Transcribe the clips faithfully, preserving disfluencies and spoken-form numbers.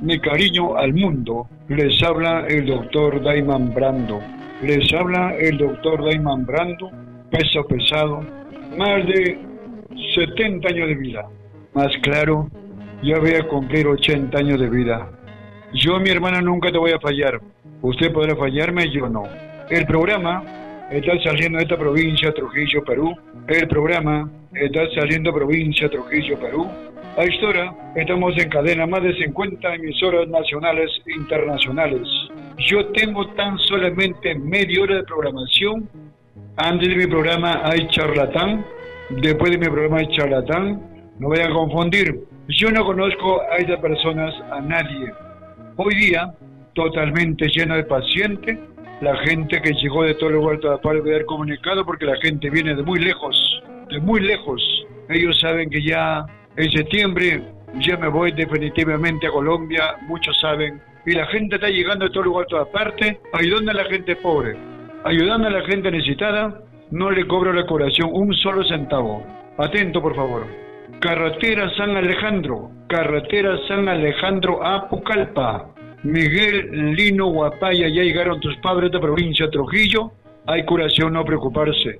mi cariño al mundo. Les habla el doctor Dayman Brando. Les habla el doctor Dayman Brando, peso pesado, más de setenta años de vida. Más claro, ya voy a cumplir ochenta años de vida. Yo, mi hermana, nunca te voy a fallar. Usted podrá fallarme, yo no. El programa está saliendo de esta provincia, Trujillo, Perú. El programa está saliendo provincia, Trujillo, Perú. A esta hora estamos en cadena más de cincuenta emisoras nacionales e internacionales. Yo tengo tan solamente media hora de programación. Antes de mi programa hay charlatán. Después de mi programa hay charlatán. No vayan a confundir. Yo no conozco a esas personas, a nadie. Hoy día, totalmente lleno de pacientes. La gente que llegó de todo lugar para poder comunicado, porque la gente viene de muy lejos, de muy lejos. Ellos saben que ya en septiembre ya me voy definitivamente a Colombia, muchos saben. Y la gente está llegando de todo lugar, a toda parte, ayudando a la gente pobre, ayudando a la gente necesitada. No le cobro la curación un solo centavo. Atento, por favor. Carretera San Alejandro, carretera San Alejandro a Pucallpa. Miguel Lino Guapaya, ya llegaron tus padres de provincia Trujillo. Hay curación, no preocuparse.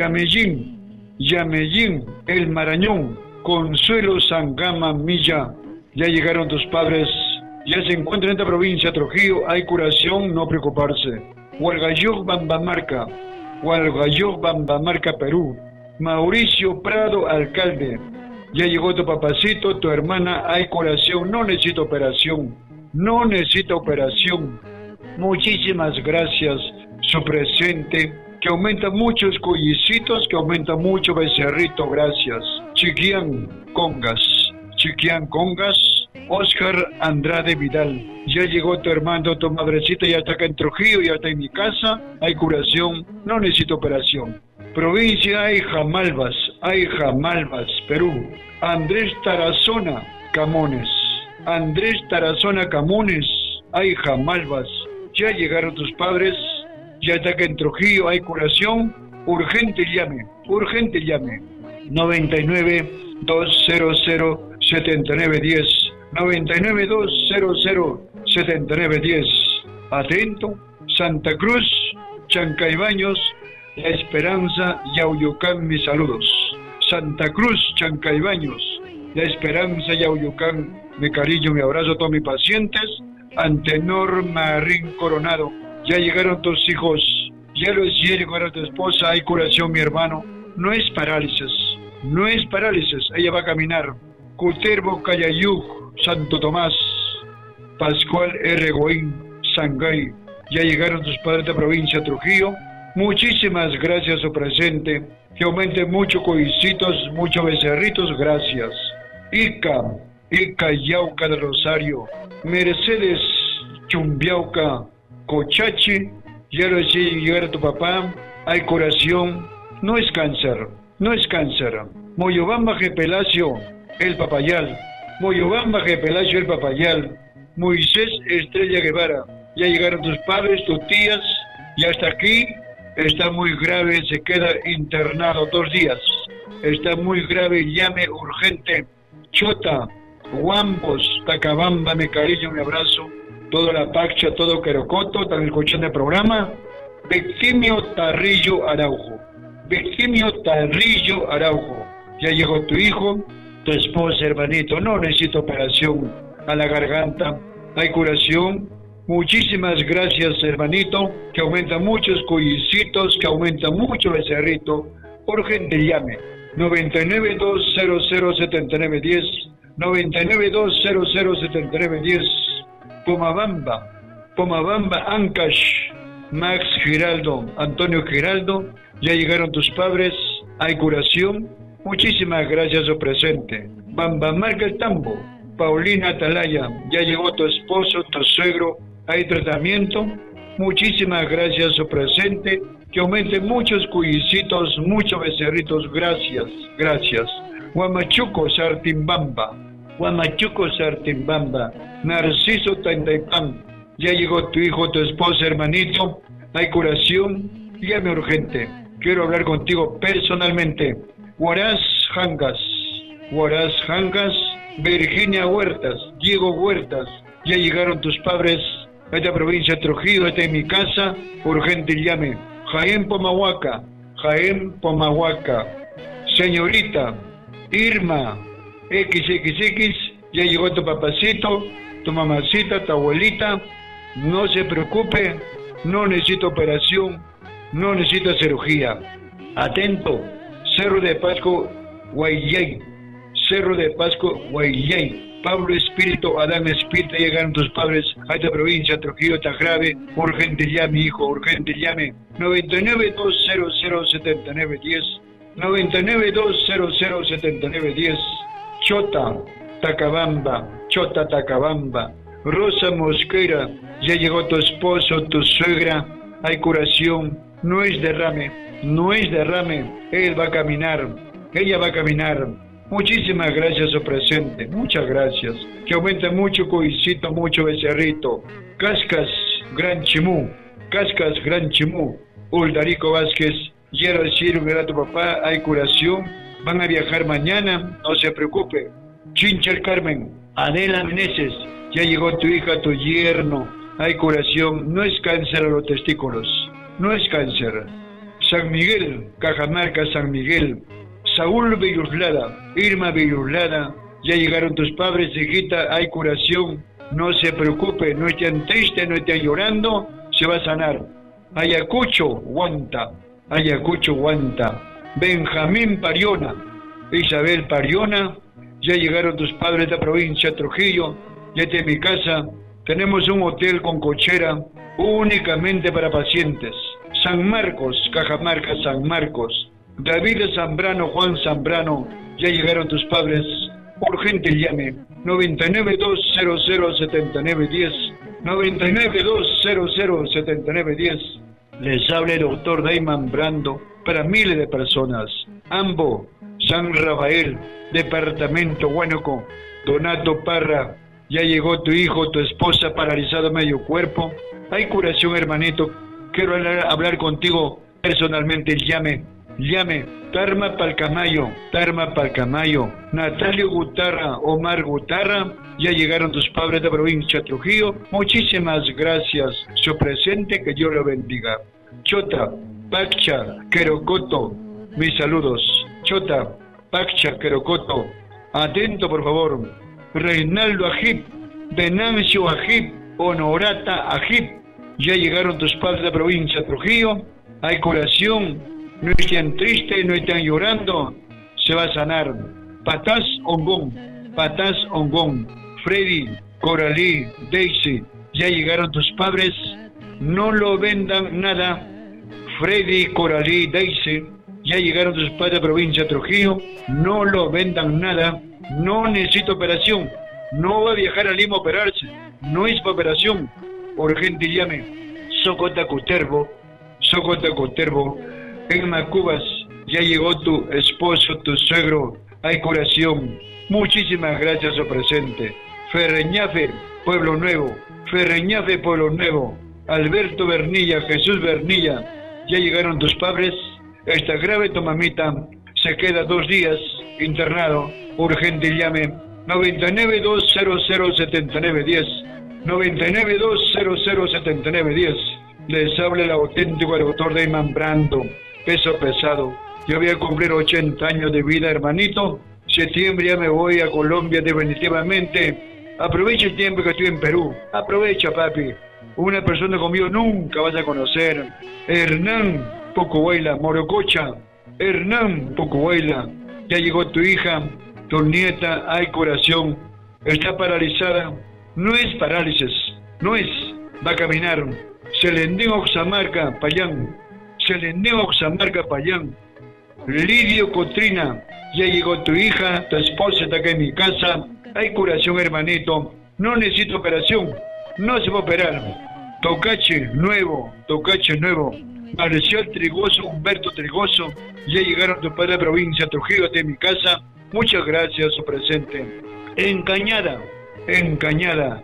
Yamellín, Yamellín, El Marañón, Consuelo Sangama Milla, ya llegaron tus padres. Ya se encuentran en esta provincia Trujillo. Hay curación, no preocuparse. Hualgayoc, Bambamarca, Hualgayoc, Bambamarca, Perú. Mauricio Prado, alcalde. Ya llegó tu papacito, tu hermana. Hay curación, no necesito operación. No necesita operación. Muchísimas gracias. Su presente, que aumenta muchos cuyicitos, que aumenta mucho becerrito, gracias. Chiquián Congas, Chiquián Congas, Oscar Andrade Vidal. Ya llegó tu hermano, tu madrecita, ya está acá en Trujillo, ya está en mi casa. Hay curación, no necesito operación. Provincia hay Jamalvas, hay Jamalvas, Perú. Andrés Tarazona, Camones. Andrés Tarazona, Camones, hay Jamalvas. Ya llegaron tus padres, ya está acá en Trujillo, hay curación. Urgente llame, urgente llame. noventa y nueve, doscientos, setenta y nueve diez. noventa y nueve, doscientos, setenta y nueve diez. Atento, Santa Cruz, Chancaybaños, La Esperanza, Yauyucán, mis saludos. Santa Cruz, Chancaybaños, La Esperanza, Yauyucán, mi cariño, mi abrazo a todos mis pacientes. Antenor Marín Coronado, ya llegaron tus hijos, ya lo llegaron tu esposa, hay curación, mi hermano. No es parálisis, no es parálisis, ella va a caminar. Cuterbo, Cayayuc, Santo Tomás, Pascual R. Goín, Sangay, ya llegaron tus padres de provincia Trujillo. Muchísimas gracias a su presente, que aumente mucho coicitos, muchos becerritos, gracias. Ica, Ica Yauca del Rosario, Mercedes Chumbiauca, Cochachi, ya lo sé, llegar a tu papá, hay curación, no es cáncer, no es cáncer. Moyobamba Gepelacio, el Papayal, Moyobamba Gepelacio, el Papayal, Moisés Estrella Guevara, ya llegaron tus padres, tus tías, ya está aquí, está muy grave, se queda internado dos días, está muy grave, llame urgente. Chota, Huambos, Tacabamba, mi cariño, mi abrazo, toda la Pacha, todo Querocoto, está en el colchón del programa. Victimio Tarrillo Araujo, Victimio Tarrillo Araujo, ya llegó tu hijo, tu esposa, hermanito, no necesito operación a la garganta, hay curación. Muchísimas gracias, hermanito, que aumenta muchos cuyicitos, que aumenta mucho becerrito. Urgente llame, noventa y nueve, doscientos, setenta y nueve diez, noventa y nueve, doscientos, setenta y nueve diez. Pomabamba, Pomabamba, Ancash, Max Giraldo, Antonio Giraldo, ya llegaron tus padres, hay curación. Muchísimas gracias a su presente. Bambamarca el Tambo, Paulina Atalaya, ya llegó tu esposo, tu suegro, hay tratamiento. Muchísimas gracias a su presente, que aumente muchos cuyicitos, muchos becerritos, gracias, gracias. Huamachuco, Sartimbamba, Huamachuco, Sartimbamba, Narciso Taintaypan, ya llegó tu hijo, tu esposa, hermanito, hay curación, llame urgente, quiero hablar contigo personalmente. Huaraz Jangas, Huaraz Jangas, Virginia Huertas, Diego Huertas, ya llegaron tus padres a esta provincia de Trujillo, esta es mi casa, urgente llame. Jaén Pomahuaca, Jaén Pomahuaca, señorita Irma equis equis equis, ya llegó tu papacito, tu mamacita, tu abuelita, no se preocupe, no necesita operación, no necesita cirugía. Atento, Cerro de Pasco, Guayay, Cerro de Pasco, Guayay. Pablo Espíritu, Adán Espíritu, llegaron tus padres a esta provincia, Trujillo está grave, urgente llame, hijo, urgente llame. noventa y nueve, doscientos, setenta y nueve, diez, noventa y nueve, doscientos, setenta y nueve, diez. Chota, Tacabamba, Chota, Tacabamba. Rosa Mosquera, ya llegó tu esposo, tu suegra, hay curación, no es derrame, no es derrame, él va a caminar, ella va a caminar. Muchísimas gracias, su presente, muchas gracias. Que aumente mucho Cuisito, mucho Becerrito. Cascas, Gran Chimú, Cascas, Gran Chimú. Uldarico Vázquez, quiero decir, a tu papá, hay curación. Van a viajar mañana, no se preocupe. Chincher Carmen, Adela Meneses, ya llegó tu hija, tu yerno. Hay curación, no es cáncer a los testículos, no es cáncer. San Miguel, Cajamarca, San Miguel. Saúl Belluslada, Irma Belluslada, ya llegaron tus padres, hijita, hay curación, no se preocupe, no estén tristes, no estén llorando, se va a sanar. Ayacucho, Guanta, Ayacucho, Guanta, Benjamín Pariona, Isabel Pariona, ya llegaron tus padres de la provincia de Trujillo, ya está en mi casa, tenemos un hotel con cochera únicamente para pacientes. San Marcos, Cajamarca, San Marcos. David Zambrano, Juan Zambrano, ya llegaron tus padres, urgente llame, noventa y nueve, doscientos, setenta y nueve, diez, noventa y nueve, doscientos, setenta y nueve, diez. Les habla el doctor Dayman Brando para miles de personas. Ambo, San Rafael, departamento Huánuco. Donato Parra, ya llegó tu hijo, tu esposa paralizada medio cuerpo. Hay curación, hermanito, quiero hablar, hablar contigo personalmente, llame. Llame, Tarma Palcamayo, Tarma Palcamayo, Natalio Gutarra, Omar Gutarra, ya llegaron tus padres de provincia Trujillo, muchísimas gracias, su presente, que Dios lo bendiga. Chota, Pacha, Querocoto, mis saludos. Chota, Pacha, Querocoto, atento por favor. Reinaldo Ajip, Venancio Ajip, Honorata Ajip, ya llegaron tus padres de provincia Trujillo, hay curación. No estén tristes, no estén llorando, se va a sanar. Patás Ongón, Patás Ongón, Freddy, Coralí, Daisy, ya llegaron tus padres, no lo vendan nada. Freddy, Coralí, Daisy, ya llegaron tus padres de provincia de Trujillo, no lo vendan nada, no necesita operación, no va a viajar a Lima a operarse, no es para operación, urgente llame. Socota Cuterbo, Socota Cuterbo. En Macubas, ya llegó tu esposo, tu suegro, hay curación. Muchísimas gracias, su presente. Ferreñafe, Pueblo Nuevo, Ferreñafe, Pueblo Nuevo. Alberto Bernilla, Jesús Bernilla, ya llegaron tus padres. Está grave tu mamita, se queda dos días internado, urgente llame. noventa y nueve, doscientos, setenta y nueve, diez, noventa y nueve, doscientos, setenta y nueve, diez. Les habla el auténtico doctor Dayman Brando. Peso pesado. Yo voy a cumplir ochenta años de vida, hermanito. Septiembre ya me voy a Colombia definitivamente. Aprovecha el tiempo que estoy en Perú. Aprovecha, papi. Una persona conmigo nunca vas a conocer. Hernán Pocohuayla, Morococha. Hernán Pocohuayla. Ya llegó tu hija, tu nieta, hay curación. Está paralizada. No es parálisis. No es. Va a caminar. Selendín Oxamarca, Payán. Selendín Oxamarca, Payán. Lidio Cotrina, ya llegó tu hija, tu esposa está acá en mi casa. Hay curación, hermanito. No necesito operación. No se va a operar. Tocache nuevo, Tocache nuevo. Marcial Trigoso, Humberto Trigoso, ya llegaron tu padre de provincia, Trujillo, está en mi casa. Muchas gracias, su presente. Encañada, Encañada.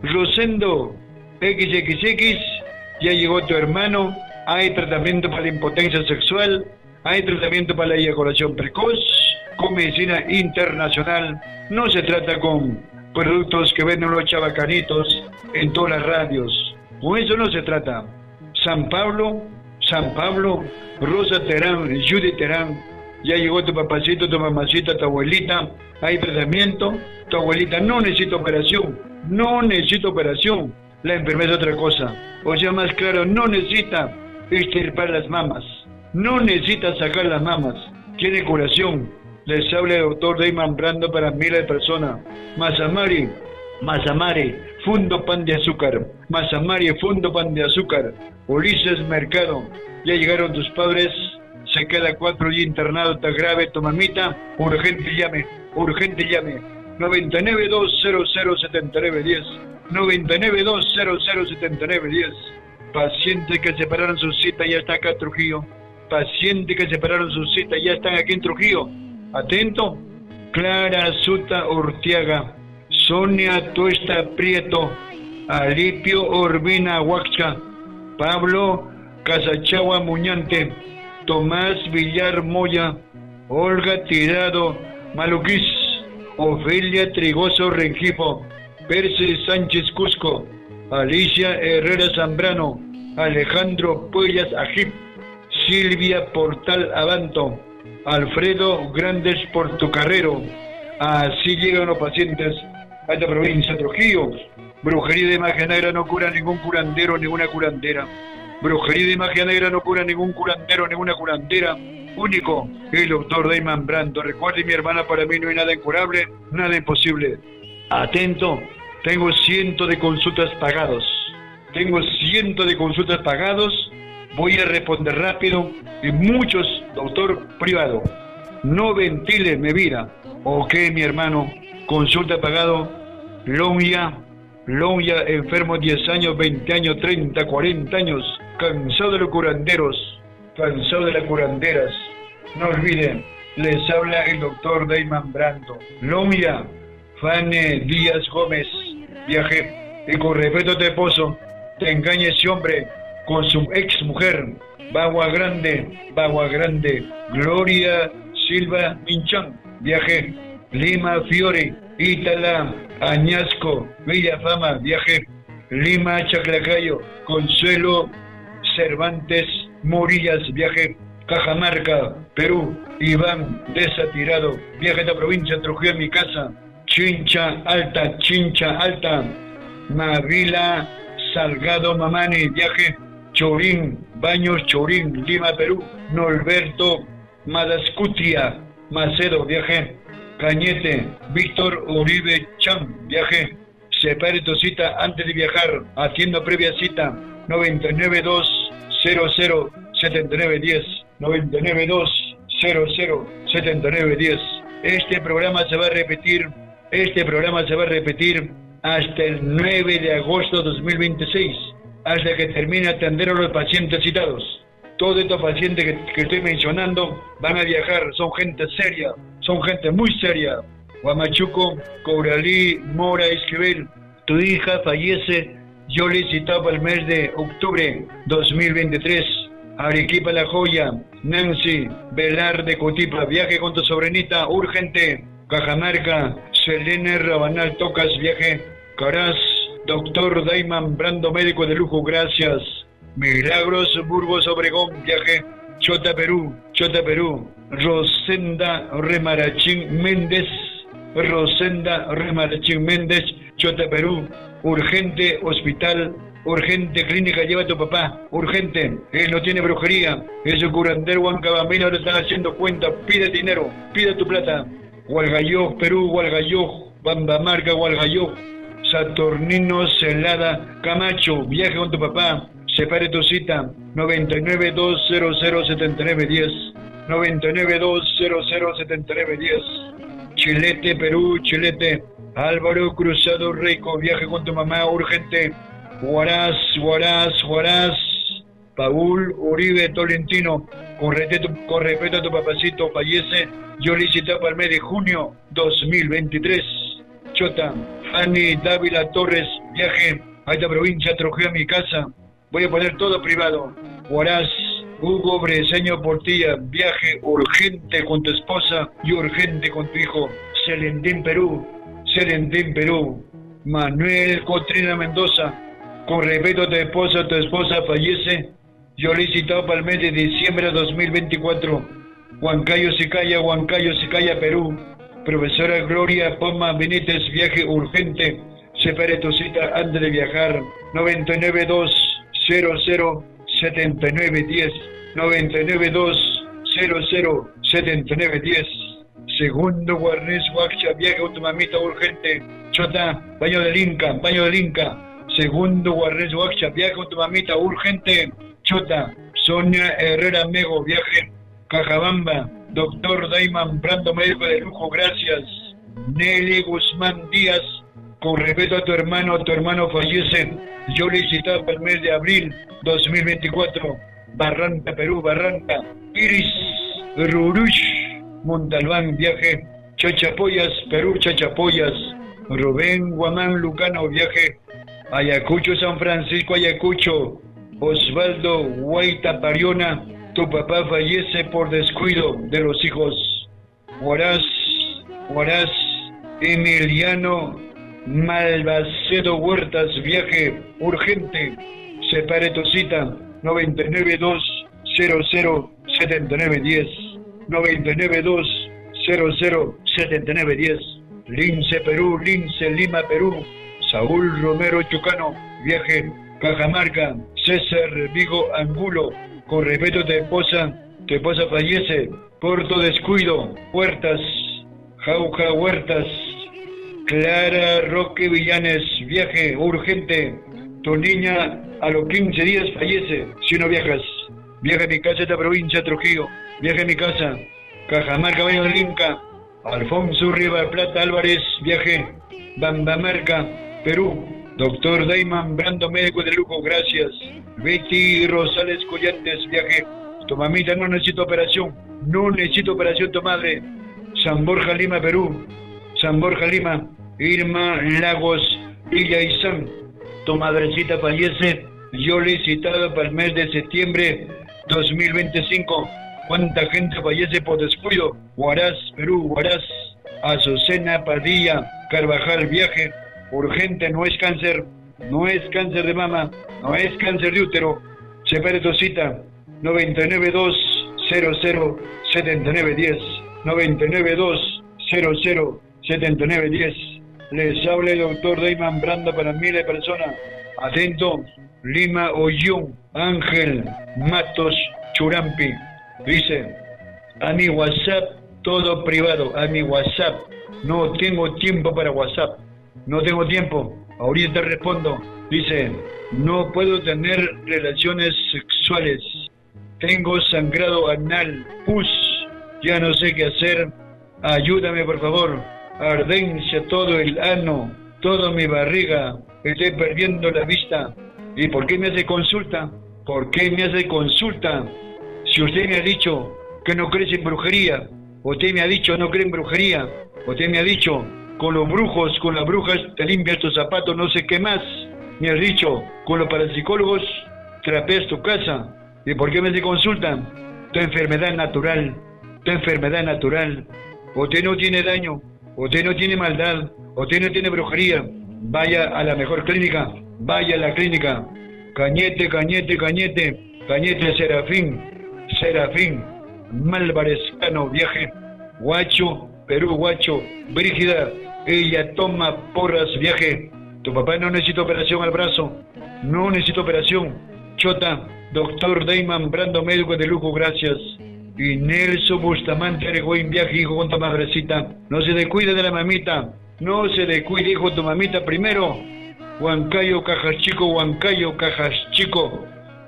Rosendo equis equis equis, ya llegó tu hermano. Hay tratamiento para la impotencia sexual, hay tratamiento para la eyaculación precoz, con medicina internacional. No se trata con productos que venden los chabacanitos en todas las radios. Con eso no se trata. San Pablo, San Pablo, Rosa Terán, Judy Terán, ya llegó tu papacito, tu mamacita, tu abuelita, hay tratamiento, tu abuelita no necesita operación, no necesita operación, la enfermedad es otra cosa. O sea, más claro, no necesita extirpar las mamas, no necesita sacar las mamas, tiene curación. Les habla el doctor Dayman Brando para miles de personas. Mazamari, Mazamari, Fundo Pan de Azúcar, Mazamari, Fundo Pan de Azúcar, Ulises Mercado, ya llegaron tus padres, se queda cuatro días internado, está grave tu mamita, urgente llame, urgente llame, noventa y nueve, dos cero cero, setenta y nueve diez, noventa y nueve, dos cero cero, setenta y nueve diez, pacientes que separaron su cita ya está acá en Trujillo, pacientes que separaron su cita ya están aquí en Trujillo, atento, Clara Suta Urtiaga, Sonia Tuesta Prieto, Alipio Urbina Huaxca, Pablo Casachagua Muñante, Tomás Villar Moya, Olga Tirado Maluquís, Ofelia Trigoso Rengifo, Percy Sánchez Cusco, Alicia Herrera Zambrano, Alejandro Puellas Ajip, Silvia Portal Abanto, Alfredo Grandes Portocarrero. Así llegan los pacientes a esta provincia de Trujillo. Brujería de magia negra no cura ningún curandero, ninguna curandera. Brujería de magia negra no cura ningún curandero, ninguna curandera. Único, el doctor Dayman Brando. Recuerde, mi hermana, para mí no hay nada incurable, nada imposible. Atento, tengo cientos de consultas pagados. Tengo cientos de consultas pagados. Voy a responder rápido y muchos, doctor privado. No ventile mi vida. Ok, mi hermano, consulta pagado. Lonja, Lonja, enfermo diez años, veinte años, treinta, cuarenta años. Cansado de los curanderos, cansado de las curanderas. No olviden, les habla el doctor Dayman Brando. Lonja, Fane Díaz Gómez, viaje. Y con respeto a tu esposo, te engaña ese hombre con su ex mujer, Bagua Grande, Bagua Grande, Gloria Silva Minchán, viaje. Lima Fiore, Ítala, Añasco, Villafama, viaje. Lima Chaclacayo, Consuelo Cervantes Morillas, viaje. Cajamarca, Perú, Iván Desatirado, viaje a esta provincia, Trujillo en mi casa. Chincha Alta, Chincha Alta, Mavila Salgado Mamani, viaje. Chorín, Baños Chorín, Lima, Perú. Norberto Madascutia, Macedo, viaje. Cañete, Víctor Uribe Cham, viaje. Separe tu cita antes de viajar, atiendo previa cita. noventa y nueve, dos cero cero, setenta y nueve diez, noventa y nueve, dos cero cero, setenta y nueve diez. Este programa se va a repetir, este programa se va a repetir hasta el nueve de agosto de dos mil veintiséis, hasta que termine de atender a los pacientes citados. Todos estos pacientes que, que estoy mencionando van a viajar, son gente seria, son gente muy seria. Guamachuco, Couralí, Mora, Esquivel, tu hija fallece, yo le citaba para el mes de octubre dos mil veintitrés. Arequipa La Joya, Nancy, Velar de Cotipa, viaje con tu sobrinita, urgente. Cajamarca, Selene Rabanal Tocas, viaje. Caraz, doctor Dayman Brando, médico de lujo, gracias. Milagros, Burgos, Obregón, viaje. Chota, Perú, Chota, Perú. Rosenda Remarachín Méndez, Rosenda Remarachín Méndez, Chota, Perú. Urgente, hospital, urgente, clínica, lleva a tu papá, urgente. Él no tiene brujería, es un curandero, Huancabambina, ahora están haciendo cuenta, pide dinero, pide tu plata. Hualgayoc, Perú, Hualgayoc, Bambamarca, Hualgayoc. Saturnino Celada Camacho, viaje con tu papá, separe tu cita, noventa y nueve, dos cero cero, setenta y nueve diez, noventa y nueve, dos cero cero, setenta y nueve diez. Chilete, Perú, Chilete. Álvaro Cruzado Rico, viaje con tu mamá, urgente. Huaraz, Huaraz, Huaraz. Paul Uribe Tolentino, con respeto, con respeto a tu papacito, fallece, yo le cité para el mes de junio dos mil veintitrés. Chota, Fanny Dávila Torres, viaje a esta provincia, Trujillo a mi casa, voy a poner todo privado. Huaraz, Hugo Breseño Portilla, viaje urgente con tu esposa y urgente con tu hijo. Celendín, Perú, Celendín, Perú. Manuel Cotrina Mendoza, con respeto a tu esposa, tu esposa fallece. Yo le he citado para el mes de diciembre de dos mil veinticuatro. Huancayo Sicaya, Huancayo Sicaya, Perú. Profesora Gloria Poma Benítez, viaje urgente. Separe tu cita antes de viajar. noventa y nueve dos cero cero setenta y nueve diez. noventa y nueve dos cero cero setenta y nueve diez. Segundo Guarnés Huacha, viaje con tu mamita urgente. Chota, baño del Inca, baño del Inca. Segundo Guarnés Huacha, viaje con tu mamita urgente. Chota, Sonia Herrera Mego, viaje Cajabamba. Doctor Dayman Brando, médico de lujo, gracias. Nelly Guzmán Díaz, con respeto a tu hermano, tu hermano fallece. Yo le citaba para el mes de abril dos mil veinticuatro. Barranca, Perú, Barranca. Iris Rurush, Montalbán, viaje. Chachapoyas, Perú, Chachapoyas. Rubén Guamán Lucano, viaje. Ayacucho, San Francisco, Ayacucho. Osvaldo Guaita Pariona, tu papá fallece por descuido de los hijos. Huaraz, Huaraz, Emiliano Malvacedo Huertas, viaje urgente. Separe tu cita. noventa y nueve dos cero cero setenta y nueve diez. noventa y nueve dos cero cero setenta y nueve diez. Lince, Perú, Lince, Lima, Perú. Saúl Romero Chucano, viaje Cajamarca. César Vigo Angulo, con respeto a tu esposa, tu esposa fallece por tu descuido. Huertas, Jauja Huertas. Clara Roque Villanes, viaje urgente. Tu niña a los quince días fallece si no viajas. Viaja a mi casa, esta provincia, Trujillo. Viaja a mi casa. Cajamarca, Baño del Inca. Alfonso Riva Plata Álvarez, viaje Bambamarca, Perú. Doctor Dayman Brando, médico de lujo, gracias. Betty Rosales Collantes, viaje. Tu mamita no necesita operación. No necesita operación tu madre. San Borja, Lima, Perú. San Borja, Lima. Irma Lagos Illaizán, tu madrecita fallece. Yo le he citado para el mes de septiembre dos mil veinticinco. ¿Cuánta gente fallece por descuido? Huaraz, Perú, Huaraz. Azucena Padilla Carvajal, viaje urgente. No es cáncer, no es cáncer de mama, no es cáncer de útero. Separe tu cita. noventa y nueve dos cero cero setenta y nueve diez. noventa y nueve dos cero cero setenta y nueve diez. Les habla el doctor Dayman Brando para miles de personas. Atento, Lima Ollón, Ángel Matos Churampi. Dice, a mi WhatsApp todo privado, a mi WhatsApp. No tengo tiempo para WhatsApp. No tengo tiempo. Ahorita te respondo. Dice, no puedo tener relaciones sexuales. Tengo sangrado anal, pus. Ya no sé qué hacer. Ayúdame, por favor. Ardencia todo el ano, toda mi barriga, estoy perdiendo la vista. ¿Y por qué me hace consulta? ¿Por qué me hace consulta? Si usted me ha dicho que no cree en brujería, usted me ha dicho no cree en brujería, usted me ha dicho con los brujos, con las brujas te limpias tus zapatos, no sé qué más. Me has dicho con los parapsicólogos trapeas tu casa. ¿Y por qué me hace consulta? Tu enfermedad natural, tu enfermedad natural. Usted no tiene daño. Usted no tiene maldad, usted no tiene brujería. Vaya a la mejor clínica, vaya a la clínica. Cañete, Cañete, Cañete, Cañete, Serafín, Serafín, Malvarezcano, viaje. Huacho, Perú, Huacho, Brígida, ella toma porras, viaje. Tu papá no necesita operación al brazo, no necesita operación. Chota, doctor Dayman Brando, médico de lujo, gracias. Y Nelson Bustamante Aregüen, viaje, hijo, con tu madrecita. No se descuide de la mamita. No se descuide, hijo, tu mamita primero. Huancayo, Cajas Chico, Huancayo, Cajas Chico.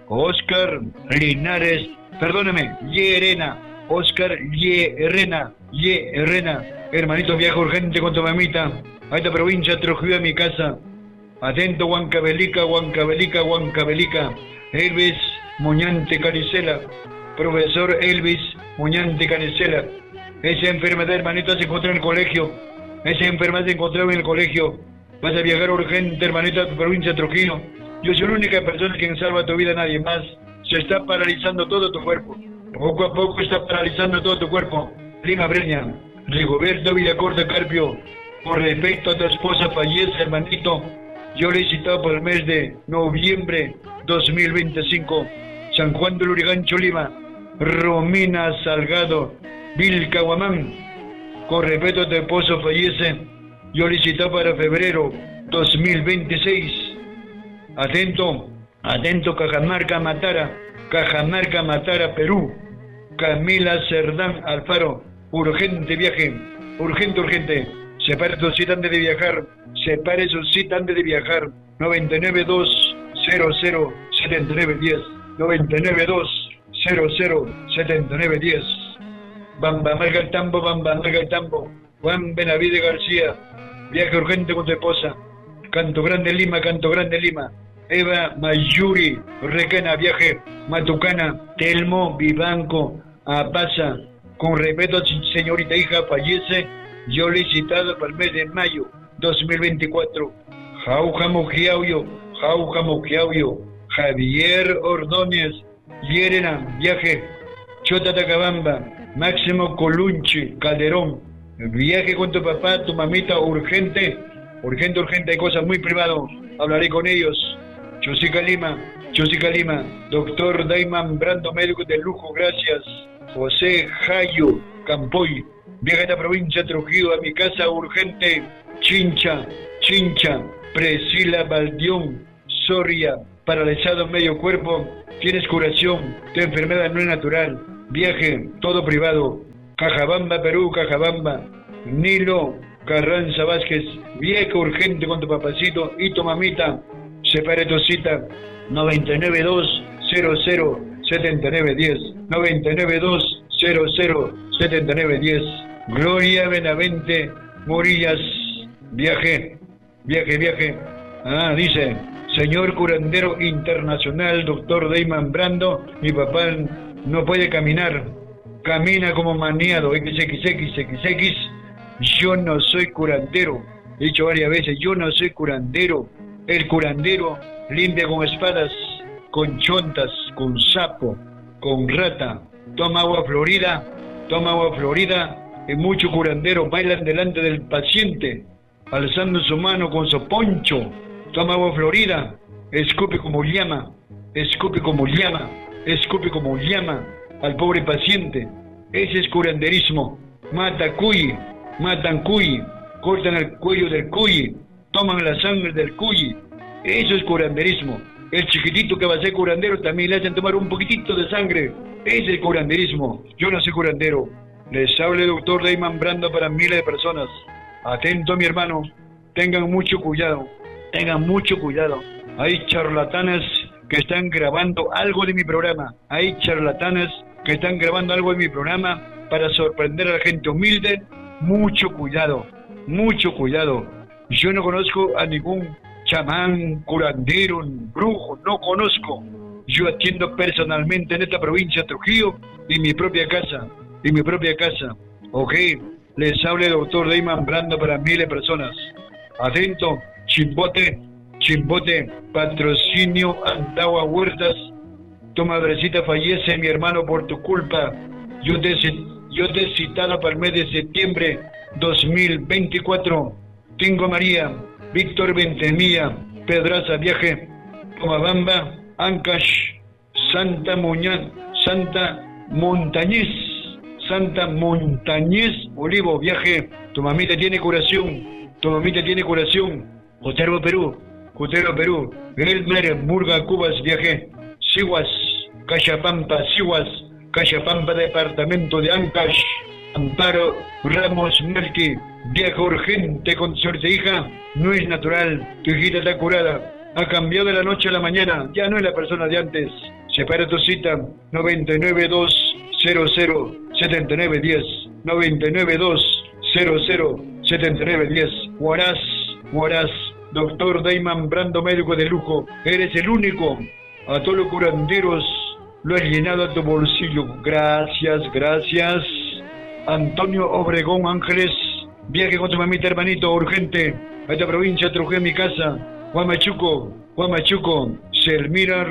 Oscar Linares, perdóneme, Yerena. Oscar Yerena, Yerena. Hermanito, viaje urgente con tu mamita. A esta provincia, Trujillo, a mi casa. Atento, Huancavelica, Huancavelica, Huancavelica. Elvis Muñante Canicela. Profesor Elvis Muñante Canicela. Esa enfermedad, hermanito, se encontró en el colegio. Esa enfermedad se encontró en el colegio. Vas a viajar urgente, hermanito, a tu provincia de Trujillo. Yo soy la única persona que salva tu vida, nadie más. se está paralizando todo tu cuerpo. Poco a poco está paralizando todo tu cuerpo. Lima Breña, Rigoberto Villacorta Carpio, con respecto a tu esposa fallece, hermanito, yo le he citado por el mes de noviembre dos mil veinticinco. San Juan del Urigancho, Lima, Romina Salgado, Vilcahuamán, con respecto a tu esposo fallece, yo le he citado para febrero dos mil veintiséis. Atento, atento, Cajamarca, Matara, Cajamarca, Matara, Perú. Camila Cerdán Alfaro, urgente viaje, urgente, urgente. Separe su cita antes de viajar, separe su cita antes de viajar. noventa y nueve dos cero cero setenta y nueve diez, noventa y nueve dos cero cero setenta y nueve diez. Bamba Marga el Tambo, Bamba Marga el Tambo. Juan Benavide García, viaje urgente con tu esposa. Canto Grande Lima, Canto Grande Lima. Eva Mayuri, Requena, viaje. Matucana, Telmo Vivanco, Apaza. Con respeto, señorita hija, fallece. Yo le he citado para el mes de mayo dos mil veinticuatro. Jauja Mojiauyo, Jauja Mojiauyo. Javier Ordóñez, Llerena, viaje. Chota Tacabamba, Máximo Colunchi, Calderón. Viaje con tu papá, tu mamita, urgente. Urgente, urgente, hay cosas muy privadas. Hablaré con ellos. Chosica Lima, Chosica Lima. Doctor Daiman Brando, médico de lujo, gracias. José Jayo Campoy, viaja a esta provincia Trujillo, a mi casa urgente. Chincha, Chincha. Priscila Baldión, Soria, paralizado medio cuerpo. Tienes curación, tu enfermedad no es natural. Viaje, todo privado. Cajabamba, Perú, Cajabamba. Nilo Carranza Vázquez, viaje urgente con tu papacito y tu mamita. Separe tu cita. noventa y nueve dos cero cero setenta y nueve diez, noventa y nueve dos cero cero setenta y nueve diez. Gloria Benavente Morillas, viaje, viaje, viaje. Ah, dice, señor curandero internacional, doctor Daiman Brando, mi papá no puede caminar, camina como maniado, equis equis equis equis equis. Yo no soy curandero, he dicho varias veces, yo no soy curandero. El curandero limpia con espadas, con chontas, con sapo, con rata. Toma agua florida, toma agua florida, y muchos curanderos bailan delante del paciente, alzando su mano con su poncho. Toma agua florida, escupe como llama, escupe como llama, escupe como llama al pobre paciente. Ese es curanderismo. Mata cuy, matan cuy, cortan el cuello del cuy, toman la sangre del cuy. Eso es curanderismo. El chiquitito que va a ser curandero también le hacen tomar un poquitito de sangre. Ese es el curanderismo. Yo no soy curandero. Les habla el doctor Daiman Brando para miles de personas. Atento, mi hermano. Tengan mucho cuidado. Tengan mucho cuidado. Hay charlatanes que están grabando algo de mi programa. Hay charlatanes que están grabando algo de mi programa para sorprender a la gente humilde. Mucho cuidado. Mucho cuidado. Yo no conozco a ningún chamán, curandero, brujo, no conozco. Yo atiendo personalmente en esta provincia de Trujillo, en mi propia casa, en mi propia casa. Ok, les habla el doctor Daiman Brando para miles de personas. Atento, Chimbote, Chimbote, patrocinio Antagua Huertas. Tu madrecita fallece, mi hermano, por tu culpa. Yo te, yo te he citado para el mes de septiembre dos mil veinticuatro. Tingo María, Víctor Ventemía, Pedraza, viaje, Pomabamba, Ancash, Santa Muñaz, Santa Montañez, Santa Montañez, Olivo, viaje, tu mamita tiene curación, tu mamita tiene curación, Cotero, Perú, Cotero, Perú, Elmer, Murga, Cubas, viaje, Siguas, Cachapampa, Siguas, Cachapampa, departamento de Ancash, Amparo Ramos Melqui, viaje urgente con suerte, hija, no es natural, tu hijita está curada, ha cambiado de la noche a la mañana, ya no es la persona de antes. Separa tu cita, noventa y nueve dos cero cero setenta y nueve diez, noventa y nueve dos cero cero setenta y nueve diez. Huaraz, Huaraz, doctor Daiman Brando, médico de lujo, eres el único, a todos los curanderos lo has llenado a tu bolsillo. Gracias, gracias. Antonio Obregón Ángeles, viaje con tu mamita, hermanito, urgente, a esta provincia, Trujillo, mi casa. Juan Machuco, Juan Machuco, Selmira, Ro,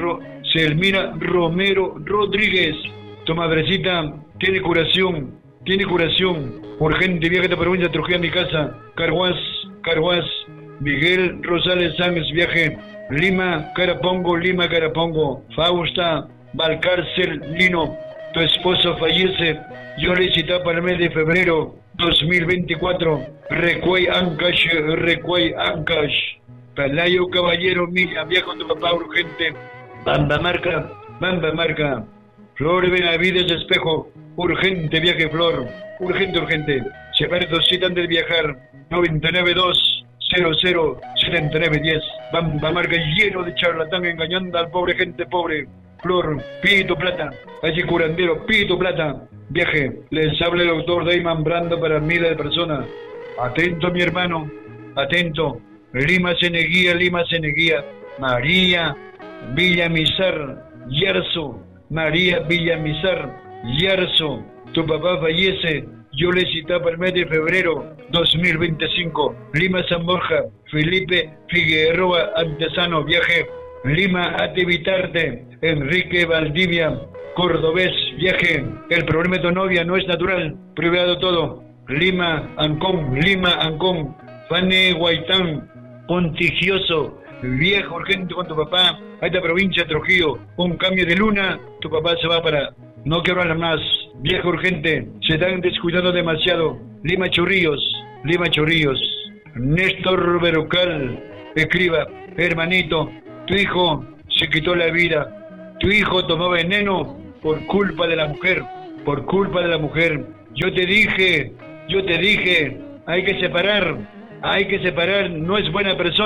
Selmira Romero Rodríguez. Tu madrecita tiene curación, tiene curación. Urgente, viaje de provincia de Trujillo a mi casa. Carhuaz, Carhuaz. Miguel Rosales Sánchez, viaje. Lima, Carapongo, Lima, Carapongo. Fausta, Valcárcel, Lino. Tu esposo fallece. Yo le citaba para el mes de febrero dos mil veinticuatro. Recuay Ancash, Recuay Ancash. Palayo Caballero Milla, viaja con tu papá urgente. Bamba Marca, Bamba Marca. Flor Benavides Espejo, urgente viaje Flor, urgente, urgente. Separe dos citas antes de viajar. noventa y nueve dos cero cero setenta y nueve diez. Bamba Marca lleno de charlatán engañando al pobre gente pobre. Flor, Pito Plata, allí curandero, Pito Plata. Viaje, les habla el doctor Dayman Brando para miles de personas. Atento mi hermano, atento. Lima Ceneguía, Lima Ceneguía. María Villamizar, Yarzo. María Villamizar, Yarzo. Tu papá fallece. Yo le citaba para el mes de febrero dos mil veinticinco. Lima San Borja, Felipe Figueroa Antesano, viaje. Lima Ativitarte, Enrique Valdivia, Cordobés, viaje. El problema de tu novia no es natural, privado todo. Lima Ancón, Lima Ancón. Fane Guaitán, Contigioso, viejo urgente con tu papá a esta provincia de Trujillo. Un cambio de luna, tu papá se va para... No quiero hablar más. Viejo urgente, se están descuidando demasiado. Lima Chorrillos, Lima Chorrillos. Néstor Berucal, escriba, hermanito, tu hijo se quitó la vida. Tu hijo tomó veneno por culpa de la mujer, por culpa de la mujer. Yo te dije, yo te dije, hay que separar, hay que separar, no es buena persona.